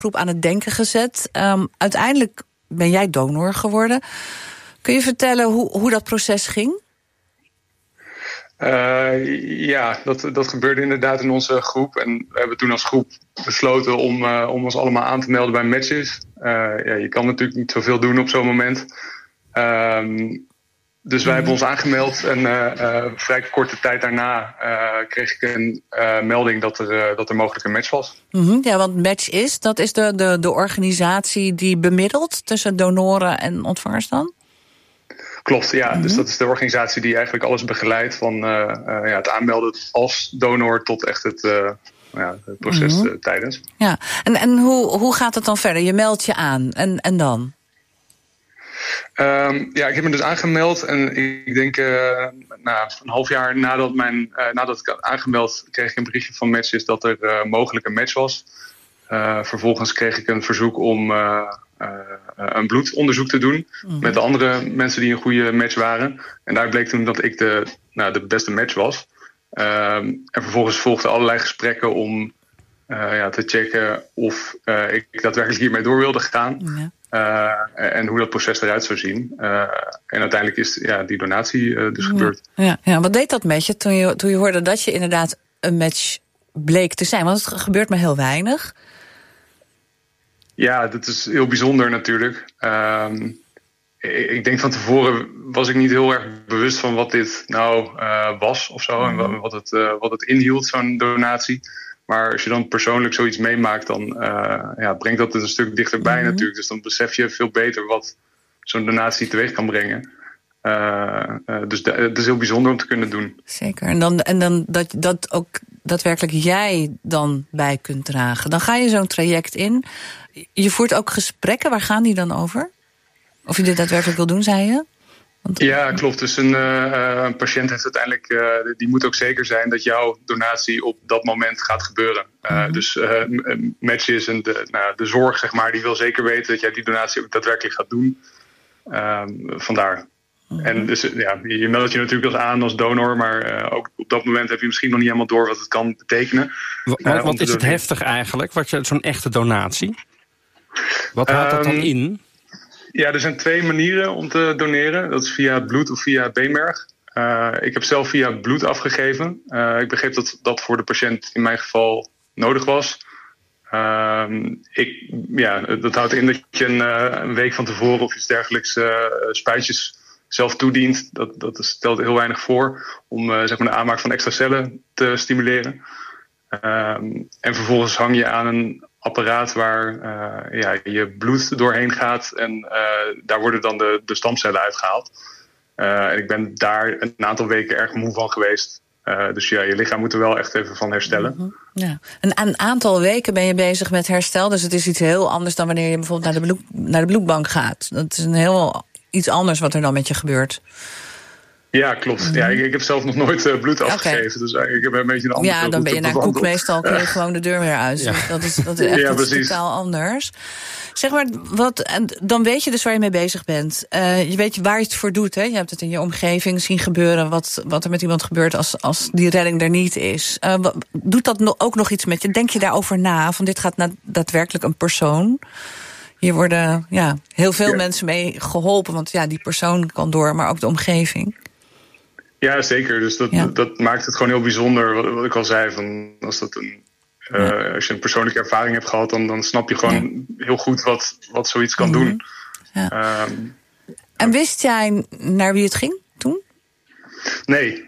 groep aan het denken gezet. Uiteindelijk ben jij donor geworden. Kun je vertellen hoe dat proces ging? Dat gebeurde inderdaad in onze groep. En we hebben toen als groep besloten om ons allemaal aan te melden bij Matches. Je kan natuurlijk niet zoveel doen op zo'n moment. Dus wij hebben ons aangemeld en vrij korte tijd daarna kreeg ik een melding dat er mogelijk een match was. Ja, want Match dat is de organisatie die bemiddelt tussen donoren en ontvangers dan? Klopt, ja. Dus dat is de organisatie die eigenlijk alles begeleidt van het aanmelden als donor tot echt het proces tijdens. Ja, en hoe gaat het dan verder? Je meldt je aan en dan? Ik heb me dus aangemeld en ik denk een half jaar nadat ik had aangemeld kreeg ik een berichtje van Matches dat er mogelijk een match was. Vervolgens kreeg ik een verzoek om een bloedonderzoek te doen met de andere mensen die een goede match waren. En daar bleek toen dat ik de beste match was. En vervolgens volgden allerlei gesprekken om te checken of ik daadwerkelijk hiermee door wilde gaan. Ja. En hoe dat proces eruit zou zien. En uiteindelijk is die donatie dus gebeurd. Ja, wat deed dat met je toen je hoorde dat je inderdaad een match bleek te zijn? Want het gebeurt maar heel weinig. Ja, dat is heel bijzonder natuurlijk. Ik denk van tevoren was ik niet heel erg bewust van wat dit was of zo. En wat het inhield, zo'n donatie. Maar als je dan persoonlijk zoiets meemaakt, dan brengt dat het een stuk dichterbij natuurlijk. Dus dan besef je veel beter wat zo'n donatie teweeg kan brengen. Dus het is heel bijzonder om te kunnen doen. Zeker. En dan dat ook daadwerkelijk jij dan bij kunt dragen. Dan ga je zo'n traject in. Je voert ook gesprekken. Waar gaan die dan over? Of je dit daadwerkelijk wil doen, zei je? Ja, klopt. Dus een patiënt heeft uiteindelijk, die moet ook zeker zijn dat jouw donatie op dat moment gaat gebeuren. Dus Matches en de zorg, zeg maar, die wil zeker weten dat jij die donatie ook daadwerkelijk gaat doen. Vandaar. En dus je meldt je natuurlijk aan als donor, maar ook op dat moment heb je misschien nog niet helemaal door wat het kan betekenen. Wat is het heftig eigenlijk, zo'n echte donatie? Wat houdt dat dan in? Ja, er zijn 2 manieren om te doneren. Dat is via bloed of via beenmerg. Ik heb zelf via bloed afgegeven. Ik begreep dat dat voor de patiënt in mijn geval nodig was. Dat houdt in dat je een week van tevoren of iets dergelijks spuitjes zelf toedient. Dat stelt heel weinig voor om de aanmaak van extra cellen te stimuleren. En vervolgens hang je aan een apparaat waar je bloed doorheen gaat en daar worden dan de stamcellen uitgehaald. En ik ben daar een aantal weken erg moe van geweest. Dus je lichaam moet er wel echt even van herstellen. Ja. Een aantal weken ben je bezig met herstel, dus het is iets heel anders dan wanneer je bijvoorbeeld naar de bloedbank gaat. Dat is iets anders wat er dan met je gebeurt. Ja, klopt. Ja, ik heb zelf nog nooit bloed afgegeven. Dus ik heb een beetje een andere... Ja, dan ben je naar koek meestal, kun je gewoon de deur weer uit. Ja. Dat is echt totaal anders. Zeg maar, dan weet je dus waar je mee bezig bent. Je weet waar je het voor doet. Hè? Je hebt het in je omgeving zien gebeuren wat er met iemand gebeurt als die redding er niet is. Doet dat ook nog iets met je? Denk je daarover na? Van dit gaat naar daadwerkelijk een persoon? Hier worden heel veel mensen mee geholpen. Want die persoon kan door, maar ook de omgeving. Ja, zeker. Dus dat maakt het gewoon heel bijzonder. Wat ik al zei, van als je een persoonlijke ervaring hebt gehad, dan snap je gewoon heel goed wat zoiets kan doen. Ja. En wist jij naar wie het ging toen? Nee.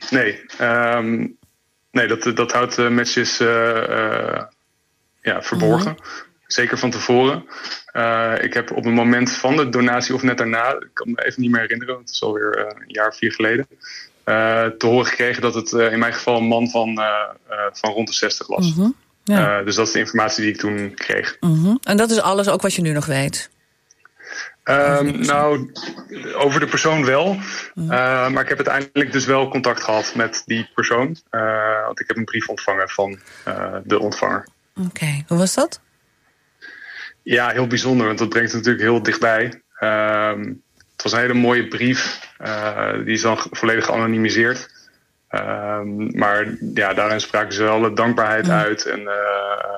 Dat houdt Matches verborgen. Zeker van tevoren. Ik heb op het moment van de donatie of net daarna, ik kan me even niet meer herinneren, het is alweer een jaar of 4 geleden, te horen gekregen dat het in mijn geval een man van rond de 60 was. Dus dat is de informatie die ik toen kreeg. En dat is alles ook wat je nu nog weet? Over de persoon wel. Maar ik heb uiteindelijk dus wel contact gehad met die persoon. Want ik heb een brief ontvangen van de ontvanger. Oké, hoe was dat? Ja, heel bijzonder, want dat brengt het natuurlijk heel dichtbij. Het was een hele mooie brief. Die is dan volledig geanonimiseerd. Maar daarin spraken ze wel de dankbaarheid uit. En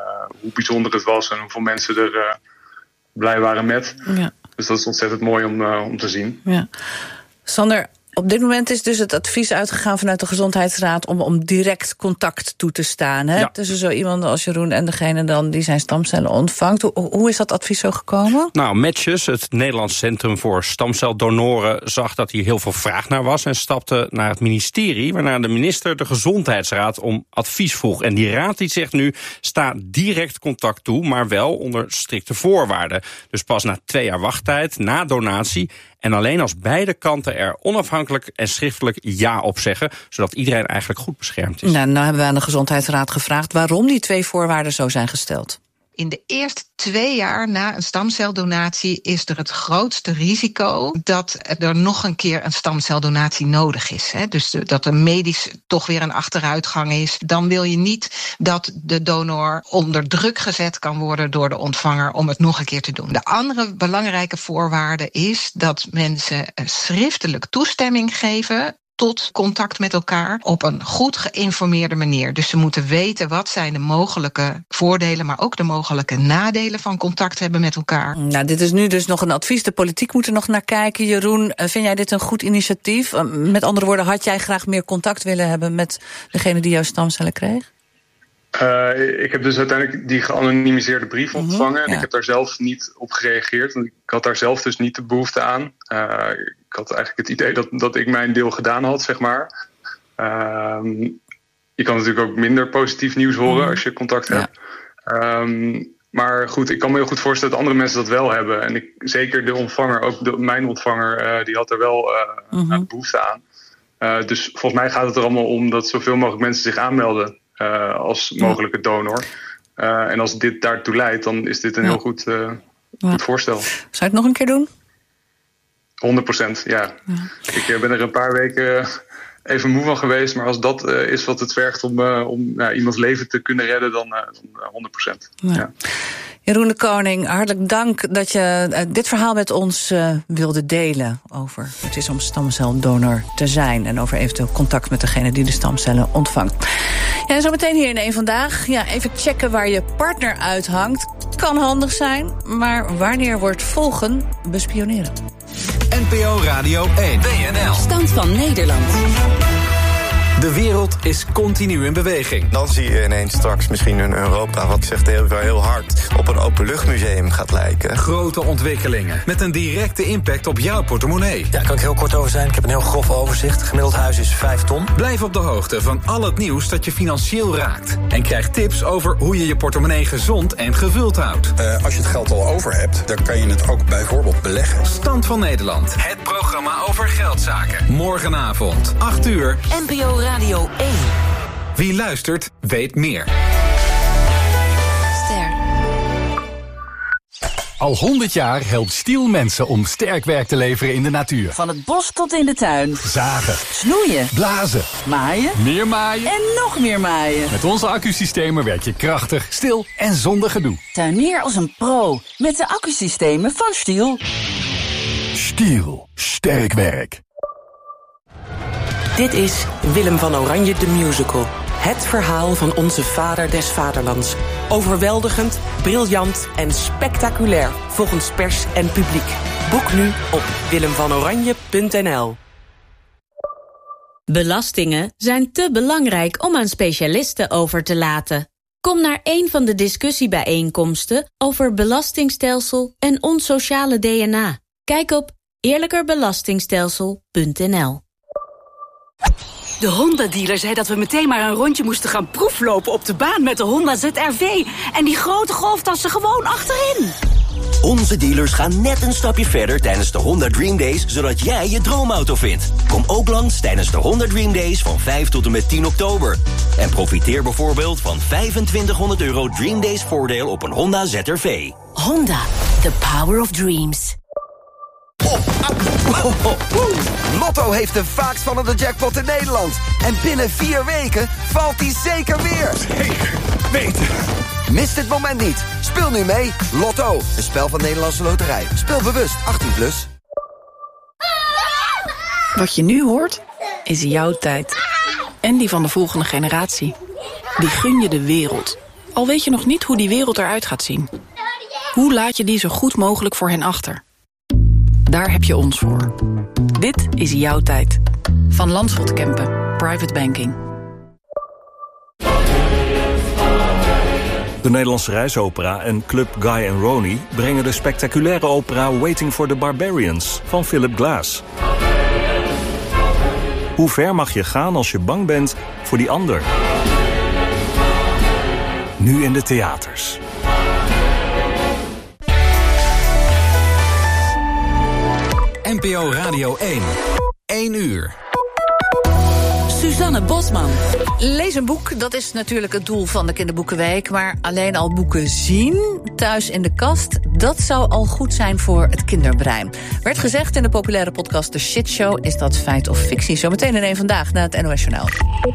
hoe bijzonder het was en hoeveel mensen er blij waren met. Ja. Dus dat is ontzettend mooi om te zien. Ja. Sander, op dit moment is dus het advies uitgegaan vanuit de Gezondheidsraad om direct contact toe te staan. Hè? Ja. Tussen zo iemand als Jeroen en degene dan die zijn stamcellen ontvangt. Hoe is dat advies zo gekomen? Nou, Matches, het Nederlands Centrum voor Stamceldonoren, zag dat hier heel veel vraag naar was en stapte naar het ministerie, waarna de minister de Gezondheidsraad om advies vroeg. En die raad die zegt nu, sta direct contact toe, maar wel onder strikte voorwaarden. Dus pas na 2 jaar wachttijd, na donatie, en alleen als beide kanten er onafhankelijk en schriftelijk ja op zeggen, zodat iedereen eigenlijk goed beschermd is. Nou hebben we aan de Gezondheidsraad gevraagd waarom die 2 voorwaarden zo zijn gesteld. In de eerste 2 jaar na een stamceldonatie is er het grootste risico dat er nog een keer een stamceldonatie nodig is. Dus dat er medisch toch weer een achteruitgang is. Dan wil je niet dat de donor onder druk gezet kan worden door de ontvanger om het nog een keer te doen. De andere belangrijke voorwaarde is dat mensen schriftelijk toestemming geven tot contact met elkaar op een goed geïnformeerde manier. Dus ze moeten weten wat zijn de mogelijke voordelen, maar ook de mogelijke nadelen van contact hebben met elkaar. Nou, dit is nu dus nog een advies. De politiek moet er nog naar kijken. Jeroen, vind jij dit een goed initiatief? Met andere woorden, had jij graag meer contact willen hebben met degene die jouw stamcellen kreeg? Ik heb dus uiteindelijk die geanonimiseerde brief ontvangen. En ik heb daar zelf niet op gereageerd. Want ik had daar zelf dus niet de behoefte aan. Ik had eigenlijk het idee dat ik mijn deel gedaan had, zeg maar. Je kan natuurlijk ook minder positief nieuws horen als je contact hebt. Maar goed, ik kan me heel goed voorstellen dat andere mensen dat wel hebben. En zeker de ontvanger, ook mijn ontvanger, die had er wel behoefte aan. Dus volgens mij gaat het er allemaal om dat zoveel mogelijk mensen zich aanmelden als mogelijke donor. En als dit daartoe leidt, dan is dit een heel goed voorstel. Zou je het nog een keer doen? 100%, ja. Ik ben er een paar weken even moe van geweest. Maar als dat is wat het vergt om iemands leven te kunnen redden, dan 100%. Ja. Jeroen de Koning, hartelijk dank dat je dit verhaal met ons wilde delen over hoe het is om stamceldonor te zijn en over eventueel contact met degene die de stamcellen ontvangt. Ja, en zo meteen hier in Eén Vandaag. Ja, even checken waar je partner uithangt. Kan handig zijn, maar wanneer wordt volgen bespioneren? NPO Radio 1. WNL. Stand van Nederland. De wereld is continu in beweging. Dan zie je ineens straks misschien een Europa, wat zegt heel hard, op een openluchtmuseum gaat lijken. Grote ontwikkelingen met een directe impact op jouw portemonnee. Ja, kan ik heel kort over zijn. Ik heb een heel grof overzicht. Gemiddeld huis is 5 ton. Blijf op de hoogte van al het nieuws dat je financieel raakt. En krijg tips over hoe je je portemonnee gezond en gevuld houdt. Als je het geld al over hebt, dan kan je het ook bijvoorbeeld beleggen. Stand van Nederland. Het programma over geldzaken. Morgenavond, 8 uur. NPO Radio 1. Wie luistert, weet meer. Ster. Al 100 jaar helpt Stiel mensen om sterk werk te leveren in de natuur. Van het bos tot in de tuin. Zagen. Snoeien. Blazen. Maaien. Meer maaien. En nog meer maaien. Met onze accusystemen werk je krachtig, stil en zonder gedoe. Tuinier als een pro. Met de accusystemen van Stiel. Stiel. Sterk werk. Dit is Willem van Oranje de Musical. Het verhaal van onze vader des vaderlands. Overweldigend, briljant en spectaculair volgens pers en publiek. Boek nu op willemvanoranje.nl. Belastingen zijn te belangrijk om aan specialisten over te laten. Kom naar een van de discussiebijeenkomsten over belastingstelsel en ons sociale DNA. Kijk op eerlijkerbelastingstelsel.nl. De Honda-dealer zei dat we meteen maar een rondje moesten gaan proeflopen op de baan met de Honda ZR-V. En die grote golftassen gewoon achterin. Onze dealers gaan net een stapje verder tijdens de Honda Dream Days, zodat jij je droomauto vindt. Kom ook langs tijdens de Honda Dream Days van 5 tot en met 10 oktober. En profiteer bijvoorbeeld van €2500 Dream Days voordeel op een Honda ZR-V. Honda, the power of dreams. Lotto heeft de vaakst vallende jackpot in Nederland. En binnen 4 weken valt die zeker weer. Zeker weten. Mis dit moment niet. Speel nu mee. Lotto, een spel van Nederlandse Loterij. Speel bewust, 18+. Wat je nu hoort, is jouw tijd. En die van de volgende generatie. Die gun je de wereld. al weet je nog niet hoe die wereld eruit gaat zien. Hoe laat je die zo goed mogelijk voor hen achter? Daar heb je ons voor. Dit is jouw tijd. Van Landschot Kempen, Private Banking. De Nederlandse Reisopera en Club Guy and Ronnie brengen de spectaculaire opera Waiting for the Barbarians van Philip Glass. Hoe ver mag je gaan als je bang bent voor die ander? Nu in de theaters. NPO Radio 1. 1 uur. Suzanne Bosman. Lees een boek, dat is natuurlijk het doel van de Kinderboekenweek. Maar alleen al boeken zien, thuis in de kast, dat zou al goed zijn voor het kinderbrein. Werd gezegd in de populaire podcast The Shit Show. Is dat feit of fictie? Zometeen in één Vandaag na het NOS Journaal.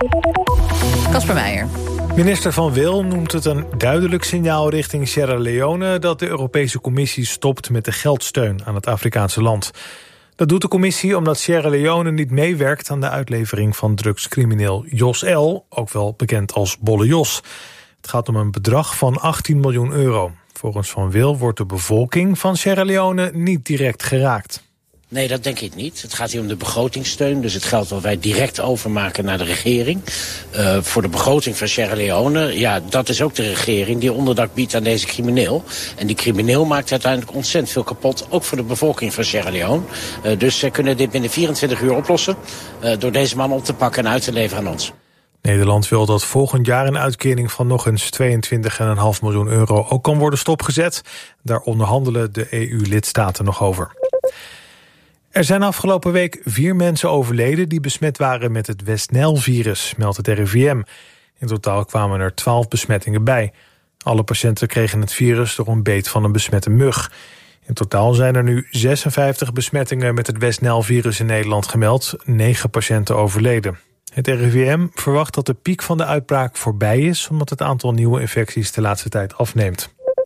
Casper Meijer. Minister Van Wil noemt het een duidelijk signaal richting Sierra Leone dat de Europese Commissie stopt met de geldsteun aan het Afrikaanse land. Dat doet de commissie omdat Sierra Leone niet meewerkt aan de uitlevering van drugscrimineel Jos L., ook wel bekend als Bolle Jos. Het gaat om een bedrag van 18 miljoen euro. Volgens Van Wil wordt de bevolking van Sierra Leone niet direct geraakt. Nee, dat denk ik niet. Het gaat hier om de begrotingssteun. Dus het geld wat wij direct overmaken naar de regering. Voor de begroting van Sierra Leone. Ja, dat is ook de regering die onderdak biedt aan deze crimineel. En die crimineel maakt uiteindelijk ontzettend veel kapot. Ook voor de bevolking van Sierra Leone. Dus zij kunnen dit binnen 24 uur oplossen. Door deze man op te pakken en uit te leveren aan ons. Nederland wil dat volgend jaar een uitkering van nog eens 22,5 miljoen euro ook kan worden stopgezet. Daar onderhandelen de EU-lidstaten nog over. Er zijn afgelopen week 4 mensen overleden die besmet waren met het West-Nijl-virus, meldt het RIVM. In totaal kwamen er 12 besmettingen bij. Alle patiënten kregen het virus door een beet van een besmette mug. In totaal zijn er nu 56 besmettingen met het West-Nijl-virus in Nederland gemeld. 9 patiënten overleden. Het RIVM verwacht dat de piek van de uitbraak voorbij is, omdat het aantal nieuwe infecties de laatste tijd afneemt.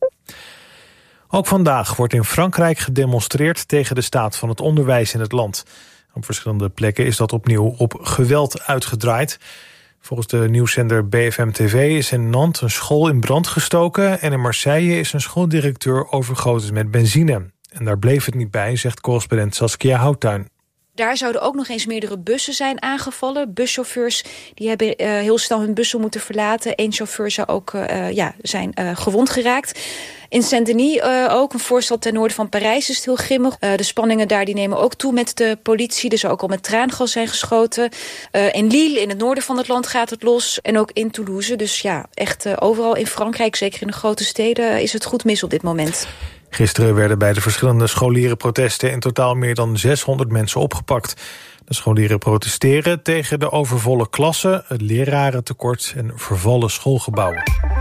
Ook vandaag wordt in Frankrijk gedemonstreerd tegen de staat van het onderwijs in het land. Op verschillende plekken is dat opnieuw op geweld uitgedraaid. Volgens de nieuwszender BFM TV is in Nantes een school in brand gestoken en in Marseille is een schooldirecteur overgoten met benzine. En daar bleef het niet bij, zegt correspondent Saskia Houttuin. Daar zouden ook nog eens meerdere bussen zijn aangevallen. Buschauffeurs die hebben heel snel hun bussen moeten verlaten. Eén chauffeur zou ook zijn gewond geraakt. In Saint-Denis ook, een voorstad ten noorden van Parijs, is het heel grimmig. De spanningen daar die nemen ook toe met de politie. Er zou ook al met traangas zijn geschoten. In Lille, in het noorden van het land, gaat het los. En ook in Toulouse. Dus ja, echt overal in Frankrijk, zeker in de grote steden, is het goed mis op dit moment. Gisteren werden bij de verschillende scholierenprotesten in totaal meer dan 600 mensen opgepakt. De scholieren protesteren tegen de overvolle klassen, het lerarentekort en vervallen schoolgebouwen.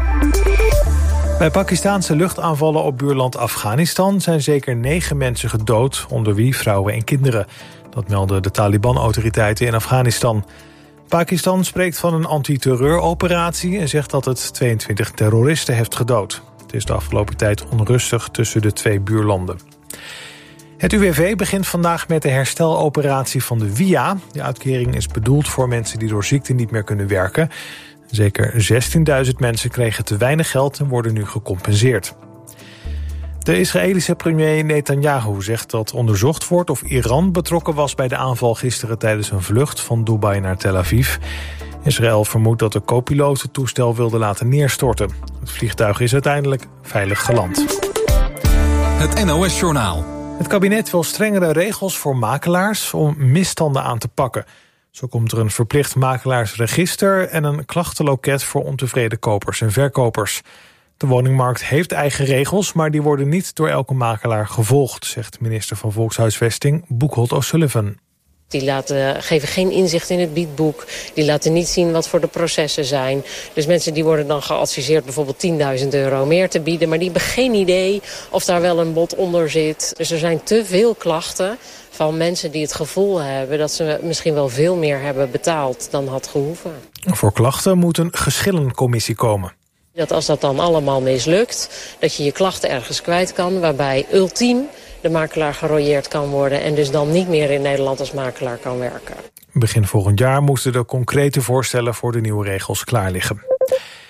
Bij Pakistaanse luchtaanvallen op buurland Afghanistan zijn zeker 9 mensen gedood, onder wie vrouwen en kinderen. Dat melden de Taliban-autoriteiten in Afghanistan. Pakistan spreekt van een antiterreuroperatie en zegt dat het 22 terroristen heeft gedood. Het is de afgelopen tijd onrustig tussen de 2 buurlanden. Het UWV begint vandaag met de hersteloperatie van de WIA. De uitkering is bedoeld voor mensen die door ziekte niet meer kunnen werken. Zeker 16.000 mensen kregen te weinig geld en worden nu gecompenseerd. De Israëlische premier Netanyahu zegt dat onderzocht wordt of Iran betrokken was bij de aanval gisteren tijdens een vlucht van Dubai naar Tel Aviv. Israël vermoedt dat de co-piloot het toestel wilde laten neerstorten. Het vliegtuig is uiteindelijk veilig geland. Het NOS Journaal. Het kabinet wil strengere regels voor makelaars om misstanden aan te pakken. Zo komt er een verplicht makelaarsregister en een klachtenloket voor ontevreden kopers en verkopers. De woningmarkt heeft eigen regels, maar die worden niet door elke makelaar gevolgd, zegt minister van Volkshuisvesting Boekholt O'Sullivan. Die geven geen inzicht in het biedboek. Die laten niet zien wat voor de processen zijn. Dus mensen die worden dan geadviseerd bijvoorbeeld €10.000 meer te bieden. Maar die hebben geen idee of daar wel een bod onder zit. Dus er zijn te veel klachten van mensen die het gevoel hebben dat ze misschien wel veel meer hebben betaald dan had gehoeven. Voor klachten moet een geschillencommissie komen. Dat als dat dan allemaal mislukt, dat je je klachten ergens kwijt kan, waarbij ultiem de makelaar gerooieerd kan worden en dus dan niet meer in Nederland als makelaar kan werken. Begin volgend jaar moeten de concrete voorstellen voor de nieuwe regels klaar liggen.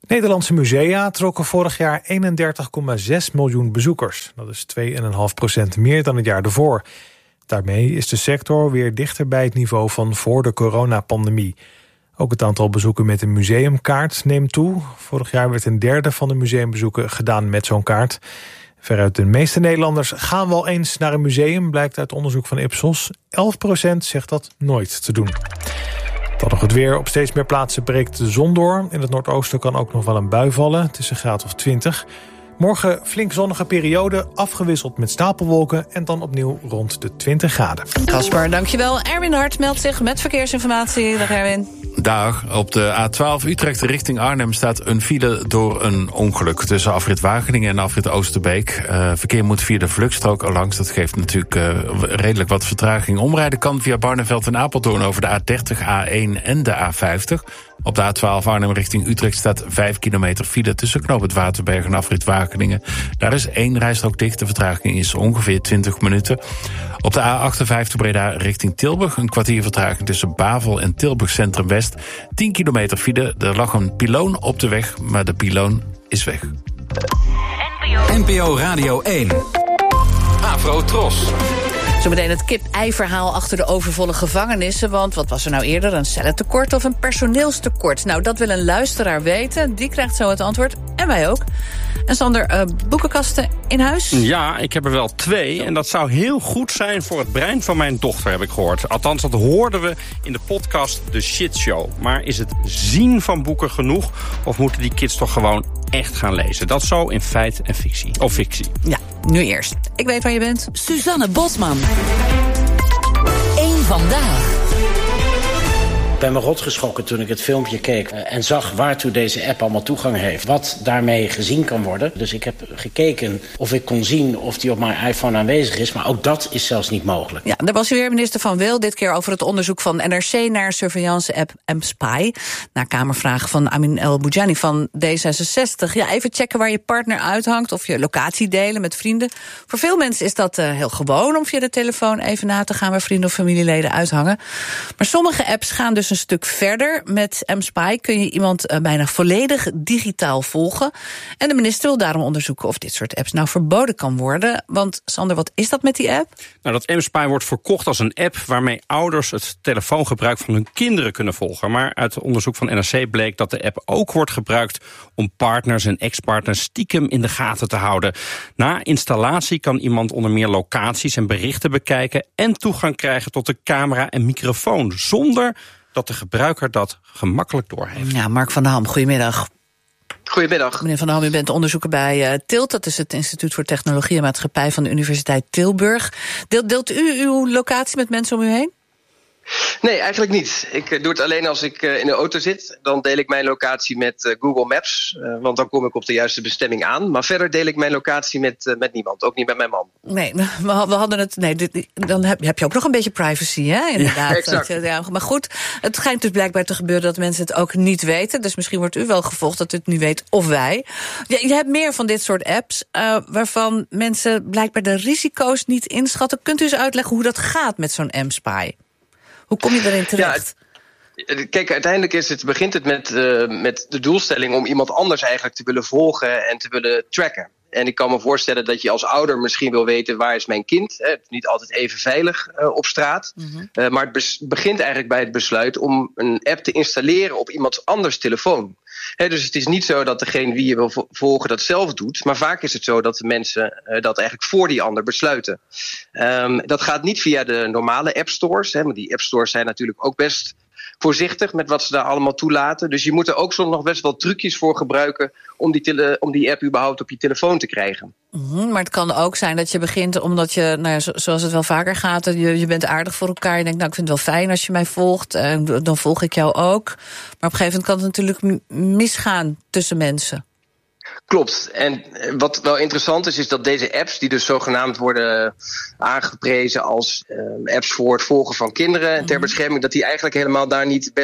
Nederlandse musea trokken vorig jaar 31,6 miljoen bezoekers. Dat is 2,5% meer dan het jaar ervoor. Daarmee is de sector weer dichter bij het niveau van voor de coronapandemie. Ook het aantal bezoeken met een museumkaart neemt toe. Vorig jaar werd een derde van de museumbezoeken gedaan met zo'n kaart. Veruit de meeste Nederlanders gaan wel eens naar een museum, blijkt uit onderzoek van Ipsos. 11% zegt dat nooit te doen. Dan nog het weer. Op steeds meer plaatsen breekt de zon door. In het noordoosten kan ook nog wel een bui vallen. Het is een graad of 20. Morgen flink zonnige periode, afgewisseld met stapelwolken en dan opnieuw rond de 20 graden. Caspar, dankjewel. Erwin Hart meldt zich met verkeersinformatie. Dag Erwin. Dag. Op de A12 Utrecht richting Arnhem staat een file door een ongeluk tussen afrit Wageningen en afrit Oosterbeek. Verkeer moet via de vluchtstrook langs. Dat geeft natuurlijk redelijk wat vertraging. Omrijden kan via Barneveld en Apeldoorn over de A30, A1 en de A50. Op de A12 Arnhem richting Utrecht staat 5 kilometer file tussen Knoop het Waterberg en afrit Wageningen. Daar is 1 rijstrook dicht. De vertraging is ongeveer 20 minuten. Op de A58 Breda richting Tilburg een kwartier vertraging tussen Bavel en Tilburg Centrum West. 10 kilometer file. Er lag een pyloon op de weg, maar de pyloon is weg. NPO Radio 1. Afro Tros. Zometeen het kip-ei-verhaal achter de overvolle gevangenissen. Want wat was er nou eerder, een cellentekort of een personeelstekort? Nou, dat wil een luisteraar weten. Die krijgt zo het antwoord. En wij ook. En Sander, boekenkasten in huis? Ja, ik heb er wel 2. En dat zou heel goed zijn voor het brein van mijn dochter, heb ik gehoord. Althans, dat hoorden we in de podcast The Shit Show. Maar is het zien van boeken genoeg? Of moeten die kids toch gewoon echt gaan lezen? Dat zo in feit en fictie. Of fictie. Ja, nu eerst. Ik weet waar je bent. Suzanne Bosman. Eén vandaag. Ik ben me rot geschrokken toen ik het filmpje keek en zag waartoe deze app allemaal toegang heeft. Wat daarmee gezien kan worden. Dus ik heb gekeken of ik kon zien of die op mijn iPhone aanwezig is. Maar ook dat is zelfs niet mogelijk. Ja, daar was u weer minister Van Wil. Dit keer over het onderzoek van NRC naar surveillance-app mSpy. Na kamervragen van Amin El-Boudjani van D66. Ja, even checken waar je partner uithangt of je locatie delen met vrienden. Voor veel mensen is dat heel gewoon om via de telefoon even na te gaan waar vrienden of familieleden uithangen. Maar sommige apps gaan dus een stuk verder. Met mSpy kun je iemand bijna volledig digitaal volgen. En de minister wil daarom onderzoeken of dit soort apps nou verboden kan worden. Want Sander, wat is dat met die app? Nou, dat mSpy wordt verkocht als een app waarmee ouders het telefoongebruik van hun kinderen kunnen volgen. Maar uit onderzoek van NRC bleek dat de app ook wordt gebruikt om partners en ex-partners stiekem in de gaten te houden. Na installatie kan iemand onder meer locaties en berichten bekijken en toegang krijgen tot de camera en microfoon, zonder dat de gebruiker dat gemakkelijk doorheeft. Ja, Mark van der Ham, goedemiddag. Goedemiddag. Meneer Van der Ham, u bent onderzoeker bij TILT. Dat is het Instituut voor Technologie en Maatschappij van de Universiteit Tilburg. Deelt u uw locatie met mensen om u heen? Nee, eigenlijk niet. Ik doe het alleen als ik in de auto zit. Dan deel ik mijn locatie met Google Maps. Want dan kom ik op de juiste bestemming aan. Maar verder deel ik mijn locatie met niemand. Ook niet met mijn man. Nee, we hadden het. Nee, dan heb je ook nog een beetje privacy, hè? Inderdaad. Ja, exact. Ja, maar goed, het schijnt dus blijkbaar te gebeuren dat mensen het ook niet weten. Dus misschien wordt u wel gevolgd dat u het nu weet, of wij. Je hebt meer van dit soort apps waarvan mensen blijkbaar de risico's niet inschatten. Kunt u eens uitleggen hoe dat gaat met zo'n mSpy? Hoe kom je erin terecht? Ja, kijk, uiteindelijk begint het met de doelstelling om iemand anders eigenlijk te willen volgen en te willen tracken. En ik kan me voorstellen dat je als ouder misschien wil weten waar is mijn kind. Het is niet altijd even veilig op straat. Mm-hmm. Maar het begint eigenlijk bij het besluit om een app te installeren op iemands anders telefoon. Dus het is niet zo dat degene wie je wil volgen dat zelf doet. Maar vaak is het zo dat de mensen dat eigenlijk voor die ander besluiten. Dat gaat niet via de normale appstores. Want die appstores zijn natuurlijk ook best voorzichtig met wat ze daar allemaal toelaten. Dus je moet er ook soms nog best wel trucjes voor gebruiken om die app überhaupt op je telefoon te krijgen. Maar het kan ook zijn dat je begint omdat je, nou ja, zoals het wel vaker gaat, je bent aardig voor elkaar. Je denkt, nou, ik vind het wel fijn als je mij volgt. Dan volg ik jou ook. Maar op een gegeven moment kan het natuurlijk misgaan tussen mensen. Klopt. En wat wel interessant is dat deze apps, die dus zogenaamd worden aangeprezen als apps voor het volgen van kinderen ter bescherming, dat die eigenlijk helemaal daar niet het beste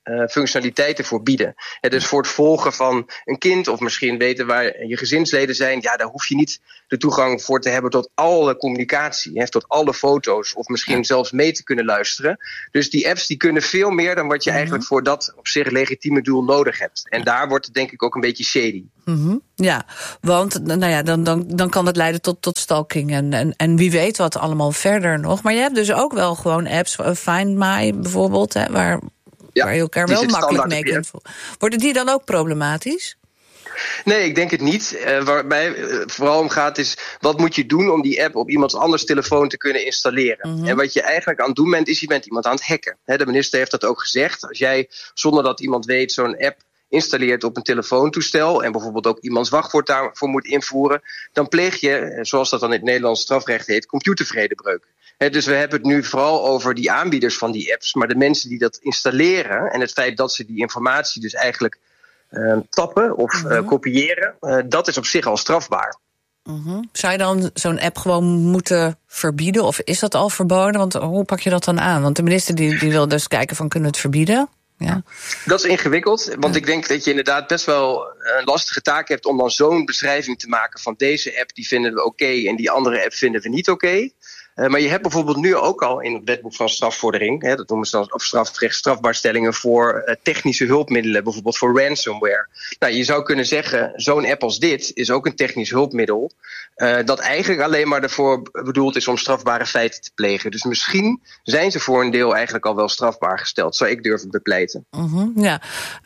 functionaliteiten voor bieden. Dus voor het volgen van een kind of misschien weten waar je gezinsleden zijn, daar hoef je niet de toegang voor te hebben tot alle communicatie, tot alle foto's of misschien zelfs mee te kunnen luisteren. Dus die apps die kunnen veel meer dan wat je eigenlijk voor dat op zich legitieme doel nodig hebt. En daar wordt het denk ik ook een beetje shady. Ja, want dan kan het leiden tot stalking en wie weet wat allemaal verder nog. Maar je hebt dus ook wel gewoon apps, Find My bijvoorbeeld, waar je elkaar wel makkelijk mee kunt volgen. Worden die dan ook problematisch? Nee, ik denk het niet. Waar mij vooral om gaat is, wat moet je doen om die app op iemands anders telefoon te kunnen installeren? En wat je eigenlijk aan het doen bent, is je bent iemand aan het hacken. De minister heeft dat ook gezegd. Als jij, zonder dat iemand weet, zo'n app installeert op een telefoontoestel en bijvoorbeeld ook iemands wachtwoord daarvoor moet invoeren, dan pleeg je, zoals dat dan in het Nederlands strafrecht heet, computervredebreuk. Dus we hebben het nu vooral over die aanbieders van die apps, maar de mensen die dat installeren en het feit dat ze die informatie dus eigenlijk tappen of kopiëren, dat is op zich al strafbaar. Zou je dan zo'n app gewoon moeten verbieden of is dat al verboden? Want hoe pak je dat dan aan? Want de minister die wil dus kijken van kunnen we het verbieden? Ja. Dat is ingewikkeld, want ik denk dat je inderdaad best wel een lastige taak hebt om dan zo'n beschrijving te maken van deze app die vinden we oké en die andere app vinden we niet oké. Maar je hebt bijvoorbeeld nu ook al in het wetboek van strafvordering, dat noemen ze dan op strafrecht strafbaarstellingen voor technische hulpmiddelen, bijvoorbeeld voor ransomware. Nou, je zou kunnen zeggen, zo'n app als dit is ook een technisch hulpmiddel dat eigenlijk alleen maar ervoor bedoeld is om strafbare feiten te plegen. Dus misschien zijn ze voor een deel eigenlijk al wel strafbaar gesteld, zou ik durven bepleiten. Ja,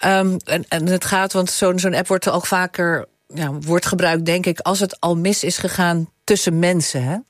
en het gaat, want zo'n app wordt ook vaker wordt gebruikt, denk ik, als het al mis is gegaan tussen mensen, hè?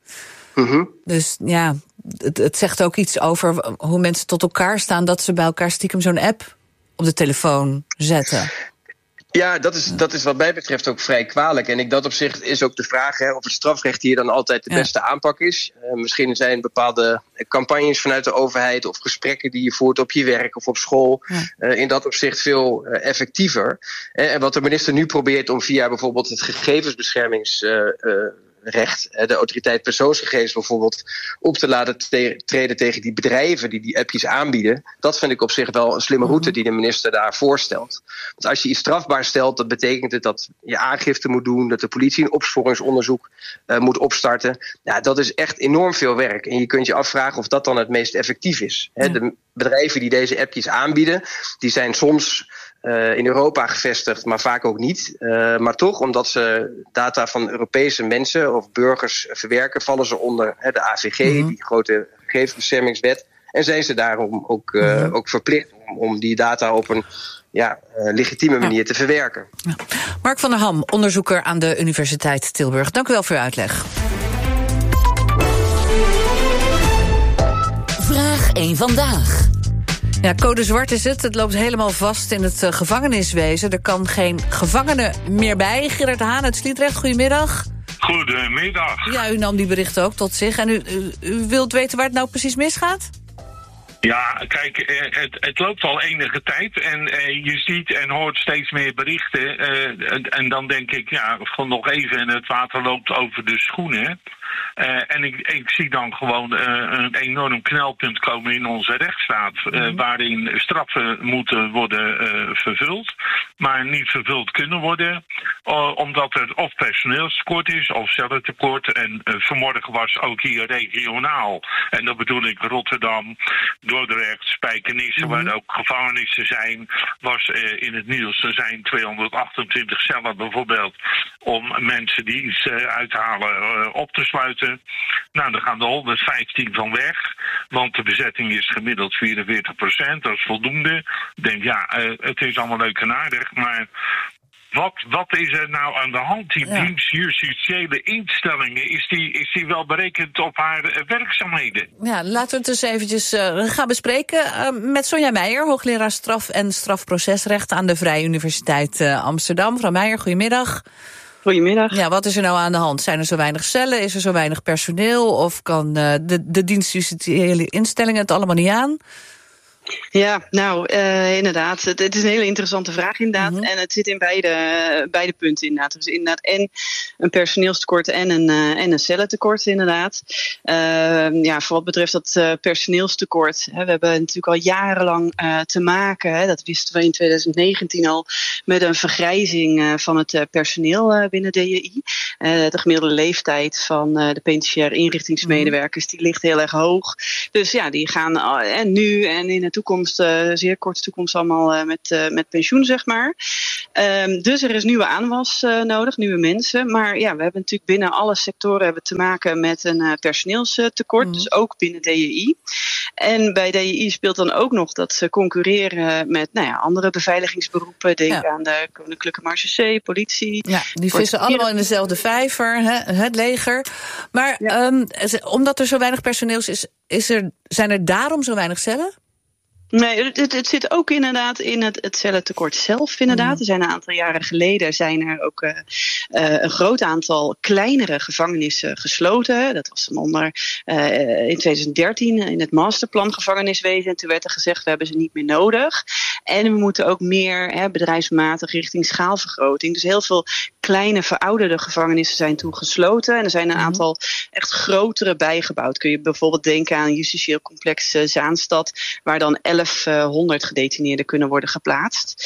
Dus ja, het zegt ook iets over hoe mensen tot elkaar staan, dat ze bij elkaar stiekem zo'n app op de telefoon zetten. Ja, dat is wat mij betreft ook vrij kwalijk. En dat op zich is ook de vraag of het strafrecht hier dan altijd de beste aanpak is. Misschien zijn bepaalde campagnes vanuit de overheid of gesprekken die je voert op je werk of op school in dat opzicht veel effectiever. En wat de minister nu probeert om via bijvoorbeeld het gegevensbeschermingsrecht, de autoriteit persoonsgegevens bijvoorbeeld, op te laten treden tegen die bedrijven die appjes aanbieden. Dat vind ik op zich wel een slimme route die de minister daar voorstelt. Want als je iets strafbaar stelt, dat betekent het dat je aangifte moet doen, dat de politie een opsporingsonderzoek moet opstarten. Ja, dat is echt enorm veel werk. En je kunt je afvragen of dat dan het meest effectief is. De bedrijven die deze appjes aanbieden, die zijn soms in Europa gevestigd, maar vaak ook niet. Maar toch, omdat ze data van Europese mensen of burgers verwerken, vallen ze onder de AVG, die grote gegevensbeschermingswet. En zijn ze daarom ook verplicht om die data op een legitieme manier te verwerken. Ja. Mark van der Ham, onderzoeker aan de Universiteit Tilburg. Dank u wel voor uw uitleg. Vraag 1 vandaag. Ja, code zwart is het. Het loopt helemaal vast in het gevangeniswezen. Er kan geen gevangene meer bij. Gerard Haan uit Sliedrecht, goedemiddag. Goedemiddag. Ja, u nam die berichten ook tot zich. En u wilt weten waar het nou precies misgaat? Ja, kijk, het loopt al enige tijd en je ziet en hoort steeds meer berichten. En dan denk ik, gewoon nog even en het water loopt over de schoenen. En ik zie dan gewoon een enorm knelpunt komen in onze rechtsstaat, waarin straffen moeten worden vervuld, maar niet vervuld kunnen worden, omdat er of personeelstekort is of cellentekort. En vanmorgen was ook hier regionaal, en dat bedoel ik Rotterdam, Dordrecht, Spijkenisse, waar ook gevangenissen zijn, was in het nieuws. Er zijn 228 cellen bijvoorbeeld om mensen die iets uithalen op te sluiten. Nou, dan gaan er 115 van weg, want de bezetting is gemiddeld 44%, dat is voldoende. Ik denk, het is allemaal leuk en aardig, maar wat is er nou aan de hand? Die dienstjustitiële instellingen, is die wel berekend op haar werkzaamheden? Ja, laten we het dus eventjes gaan bespreken met Sonja Meijer, hoogleraar straf- en strafprocesrecht aan de Vrije Universiteit Amsterdam. Mevrouw Meijer, goedemiddag. Goedemiddag. Ja, wat is er nou aan de hand? Zijn er zo weinig cellen? Is er zo weinig personeel? Of kan de dienstjustitiële instellingen het allemaal niet aan? Ja, nou, inderdaad. Het is een hele interessante vraag inderdaad. En het zit in beide punten inderdaad. Dus inderdaad en een personeelstekort en een cellentekort inderdaad. Voor wat betreft dat personeelstekort. We hebben natuurlijk al jarenlang te maken. Dat wisten we in 2019 al. Met een vergrijzing van het personeel binnen DJI. De gemiddelde leeftijd van de penitentiaire inrichtingsmedewerkers die ligt heel erg hoog. Dus ja, die gaan en nu en in de toekomst, zeer korte toekomst, allemaal met pensioen, zeg maar. Dus er is nieuwe aanwas nodig, nieuwe mensen. Maar ja, we hebben natuurlijk binnen alle sectoren hebben te maken met een personeelstekort. Dus ook binnen DJI. En bij DJI speelt dan ook nog dat ze concurreren met andere beveiligingsberoepen. Denk aan de Koninklijke Marechaussee, politie. Ja, die vissen allemaal in dezelfde vijver, het leger. Maar omdat er zo weinig personeel is, zijn er daarom zo weinig cellen? Nee, het zit ook inderdaad in het cellentekort zelf inderdaad. Er zijn een aantal jaren geleden zijn er ook een groot aantal kleinere gevangenissen gesloten. Dat was dan onder in 2013 in het masterplan gevangeniswezen. En toen werd er gezegd, we hebben ze niet meer nodig. En we moeten ook meer bedrijfsmatig richting schaalvergroting. Dus heel veel kleine verouderde gevangenissen zijn toen gesloten. En er zijn een aantal echt grotere bijgebouwd. Kun je bijvoorbeeld denken aan Justitieel Complex Zaanstad, waar dan 1100 gedetineerden kunnen worden geplaatst.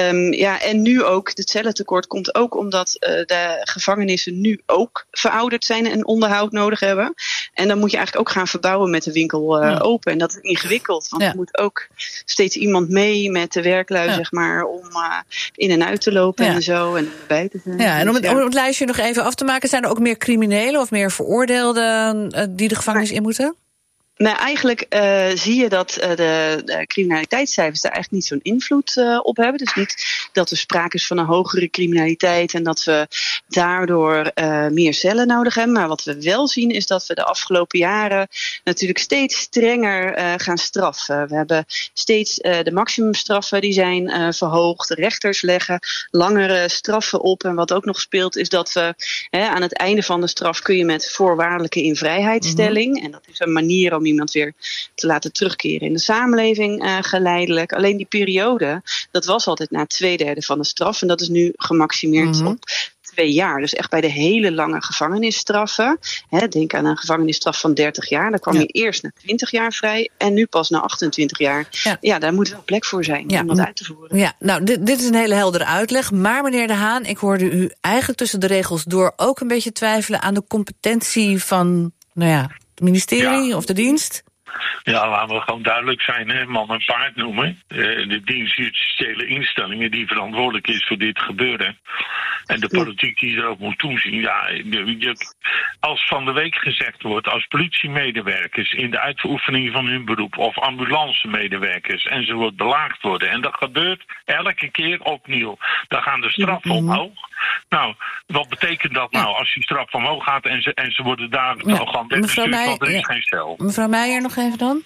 En nu ook, het cellentekort komt ook omdat de gevangenissen nu ook verouderd zijn en onderhoud nodig hebben. En dan moet je eigenlijk ook gaan verbouwen met de winkel open. En dat is ingewikkeld, want er moet ook steeds iemand mee met de werklui, zeg maar, om in en uit te lopen en zo en erbij te zijn. Ja, en om het lijstje nog even af te maken, zijn er ook meer criminelen of meer veroordeelden die de gevangenis in moeten? Nou, eigenlijk zie je dat de criminaliteitscijfers daar eigenlijk niet zo'n invloed op hebben. Dus niet dat er sprake is van een hogere criminaliteit en dat we daardoor meer cellen nodig hebben. Maar wat we wel zien is dat we de afgelopen jaren natuurlijk steeds strenger gaan straffen. We hebben steeds de maximumstraffen die zijn verhoogd. De rechters leggen langere straffen op. En wat ook nog speelt is dat we aan het einde van de straf kun je met voorwaardelijke invrijheidstelling. En dat is een manier om iemand weer te laten terugkeren in de samenleving geleidelijk. Alleen die periode, dat was altijd na 2/3 van de straf. En dat is nu gemaximeerd op 2 jaar. Dus echt bij de hele lange gevangenisstraffen. Denk aan een gevangenisstraf van 30 jaar. Dan kwam je eerst na 20 jaar vrij en nu pas na 28 jaar. Ja, daar moet wel plek voor zijn om dat uit te voeren. Ja, nou, dit is een hele heldere uitleg. Maar meneer De Haan, ik hoorde u eigenlijk tussen de regels door ook een beetje twijfelen aan de competentie van, het ministerie of de dienst? Ja, laten we gewoon duidelijk zijn, man en paard noemen. De dienst justitiële instellingen die verantwoordelijk is voor dit gebeuren. En de politiek die erop moet toezien. Ja, als van de week gezegd wordt, als politiemedewerkers in de uitoefening van hun beroep of ambulancemedewerkers en ze wordt belaagd worden. En dat gebeurt elke keer opnieuw. Dan gaan de straffen omhoog. Nou, wat betekent dat nou als die straf omhoog gaat en ze worden daar gewoon weggestuurd, want er is geen cel? Mevrouw Meijer nog even dan?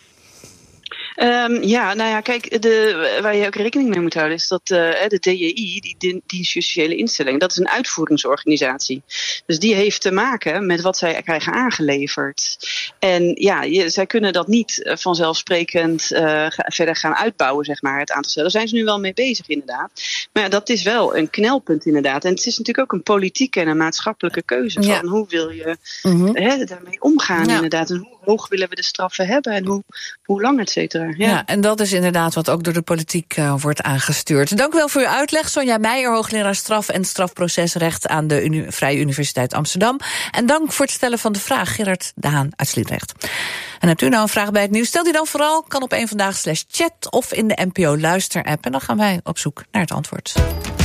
Kijk, waar je ook rekening mee moet houden is dat de DJI, die justitiële instelling, dat is een uitvoeringsorganisatie. Dus die heeft te maken met wat zij krijgen aangeleverd. En zij kunnen dat niet vanzelfsprekend verder gaan uitbouwen, zeg maar, het aantal cellen. Daar zijn ze nu wel mee bezig, inderdaad. Maar dat is wel een knelpunt, inderdaad. En het is natuurlijk ook een politieke en een maatschappelijke keuze van hoe wil je daarmee omgaan, inderdaad. En hoe hoog willen we de straffen hebben en hoe lang, et cetera. Ja, en dat is inderdaad wat ook door de politiek wordt aangestuurd. Dank u wel voor uw uitleg. Sonja Meijer, hoogleraar straf- en strafprocesrecht aan de Vrije Universiteit Amsterdam. En dank voor het stellen van de vraag, Gerard De Haan uit Sliedrecht. En hebt u nou een vraag bij het nieuws? Stel die dan vooral, kan op 1vandaag/chat of in de NPO Luister-app. En dan gaan wij op zoek naar het antwoord.